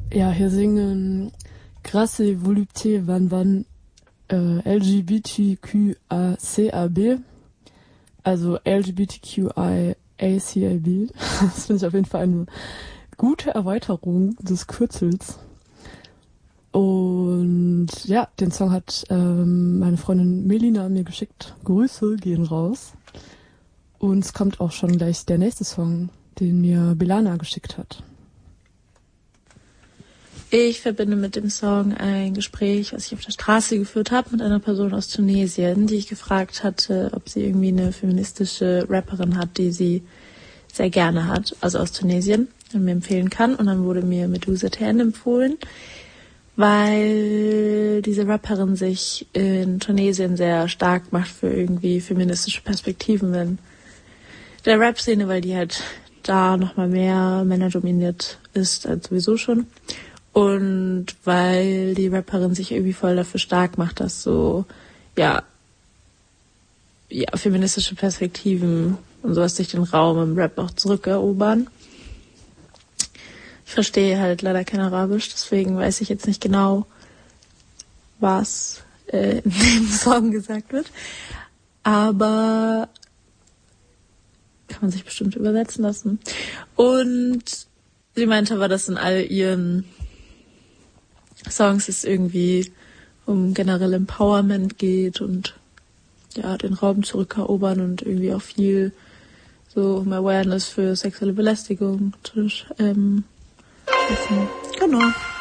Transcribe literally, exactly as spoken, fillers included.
Ja, hier singen Grasse Volupté Van Van äh, L G B T Q A C A B, also L G B T Q I A C A B. Das finde ich auf jeden Fall eine gute Erweiterung des Kürzels. Und ja, den Song hat ähm, meine Freundin Melina mir geschickt. Grüße gehen raus. Und es kommt auch schon gleich der nächste Song, den mir Belana geschickt hat. Ich verbinde mit dem Song ein Gespräch, was ich auf der Straße geführt habe mit einer Person aus Tunesien, die ich gefragt hatte, ob sie irgendwie eine feministische Rapperin hat, die sie sehr gerne hat, also aus Tunesien, und mir empfehlen kann. Und dann wurde mir Medusa Tan empfohlen, weil diese Rapperin sich in Tunesien sehr stark macht für irgendwie feministische Perspektiven in der Rap-Szene, weil die halt da nochmal mehr männerdominiert ist als sowieso schon. Und weil die Rapperin sich irgendwie voll dafür stark macht, dass so, ja, ja, feministische Perspektiven und sowas durch den Raum im Rap auch zurückerobern. Ich verstehe halt leider kein Arabisch, deswegen weiß ich jetzt nicht genau, was äh, in dem Song gesagt wird. Aber kann man sich bestimmt übersetzen lassen. Und sie meinte aber, dass in all ihren Songs es irgendwie um generell Empowerment geht und ja, den Raum zurückerobern und irgendwie auch viel so um Awareness für sexuelle Belästigung zu ähm, schaffen. Genau.